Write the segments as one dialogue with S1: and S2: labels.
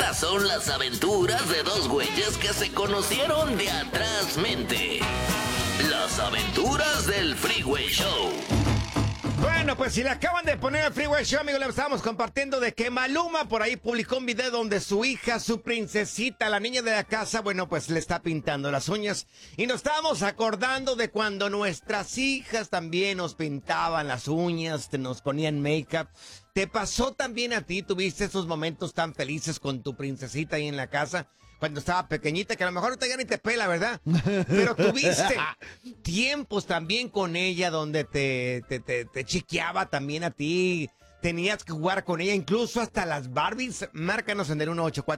S1: Estas son las aventuras de dos güeyes que se conocieron de atrás mente. Las aventuras del Freeway Show.
S2: Bueno, pues si le acaban de poner el Freeway Show, amigos, le estábamos compartiendo de que Maluma por ahí publicó un video donde su hija, su princesita, la niña de la casa, bueno, pues le está pintando las uñas. Y nos estábamos acordando de cuando nuestras hijas también nos pintaban las uñas, nos ponían make-up. ¿Te pasó también a ti? ¿Tuviste esos momentos tan felices con tu princesita ahí en la casa? Cuando estaba pequeñita, que a lo mejor ahorita ya ni te pela, ¿verdad? Pero tuviste tiempos también con ella donde te chiqueaba también a ti. Tenías que jugar con ella, incluso hasta las Barbies. Márcanos en el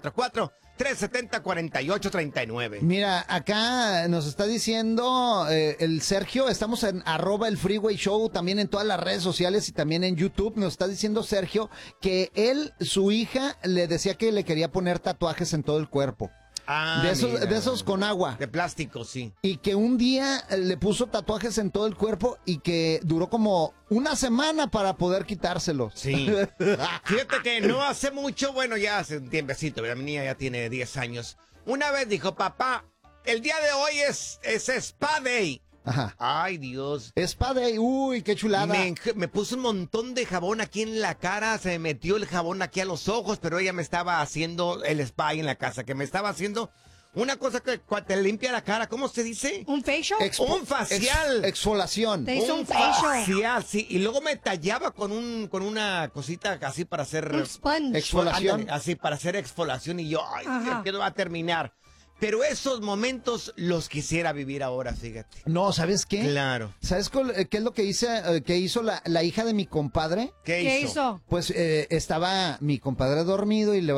S2: 1844-370-4839.
S3: Mira, acá nos está diciendo el Sergio, estamos en @el Freeway Show, también en todas las redes sociales y también en YouTube. Nos está diciendo Sergio que su hija, le decía que le quería poner tatuajes en todo el cuerpo.
S2: Ah,
S3: de
S2: mira,
S3: esos con agua.
S2: de plástico, sí.
S3: Y que un día le puso tatuajes en todo el cuerpo y que duró como una semana para poder quitárselos.
S2: Sí. Fíjate que no hace mucho, bueno, ya hace un tiempecito, mi niña ya tiene 10 años. Una vez dijo, papá, el día de hoy es Spa Day.
S3: Ajá.
S2: Ay, Dios.
S3: Spa Day, uy, qué chulada.
S2: Me puso un montón de jabón aquí en la cara, se me metió el jabón aquí a los ojos, pero ella me estaba haciendo el spa ahí en la casa, que me estaba haciendo una cosa que te limpia la cara, ¿cómo se dice?
S4: ¿Un facial?
S2: Un facial.
S3: Exfoliación.
S4: Te hizo
S2: Un
S4: un facial.
S2: facial, sí. Y luego me tallaba con una cosita así para hacer...
S4: Un sponge.
S3: Exfoliación.
S2: Ándale, así para hacer exfoliación y yo, ay,
S4: Ajá.
S2: ¿qué va a terminar? Pero esos momentos los quisiera vivir ahora, fíjate.
S3: No, ¿sabes qué?
S2: Claro.
S3: ¿Sabes qué es lo que hizo la hija de mi compadre?
S2: ¿Qué
S4: ¿Qué
S2: hizo?
S4: hizo?
S3: Pues estaba mi compadre dormido y le